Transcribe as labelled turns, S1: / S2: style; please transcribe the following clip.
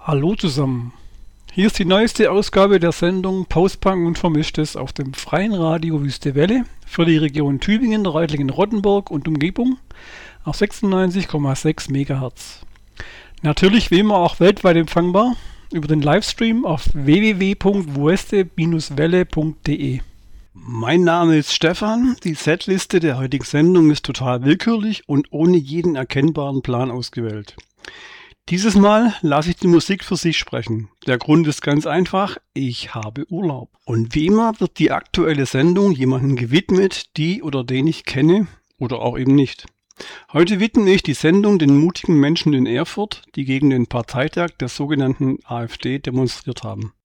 S1: Hallo zusammen. Hier ist die neueste Ausgabe der Sendung Postpunk und Vermischtes auf dem freien Radio Wüste Welle für die Region Tübingen, Reutlingen-Rottenburg und Umgebung auf 96,6 MHz. Natürlich wie immer auch weltweit empfangbar über den Livestream auf www.wueste-welle.de. Mein Name ist Stefan. Die Setliste der heutigen Sendung ist total willkürlich und ohne jeden erkennbaren Plan ausgewählt. Dieses Mal lasse ich die Musik für sich sprechen. Der Grund ist ganz einfach, ich habe Urlaub. Und wie immer wird die aktuelle Sendung jemandem gewidmet, die oder den ich kenne oder auch eben nicht. Heute widme ich die Sendung den mutigen Menschen in Erfurt, die gegen den Parteitag der sogenannten AfD demonstriert haben.